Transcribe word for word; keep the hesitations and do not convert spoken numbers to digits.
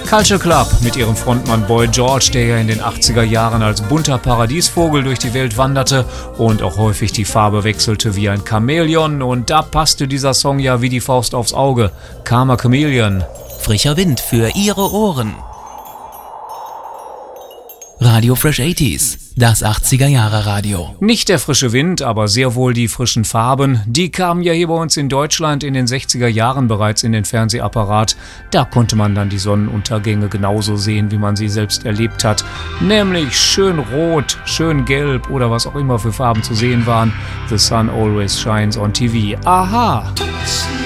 Culture Club mit ihrem Frontmann Boy George, der ja in den achtziger Jahren als bunter Paradiesvogel durch die Welt wanderte und auch häufig die Farbe wechselte wie ein Chamäleon, und da passte dieser Song ja wie die Faust aufs Auge. Karma Chameleon. Frischer Wind für Ihre Ohren. Radio Fresh achtziger, das achtziger-Jahre-Radio. Nicht der frische Wind, aber sehr wohl die frischen Farben. Die kamen ja hier bei uns in Deutschland in den sechziger Jahren bereits in den Fernsehapparat. Da konnte man dann die Sonnenuntergänge genauso sehen, wie man sie selbst erlebt hat. Nämlich schön rot, schön gelb oder was auch immer für Farben zu sehen waren. The sun always shines on T V. Aha!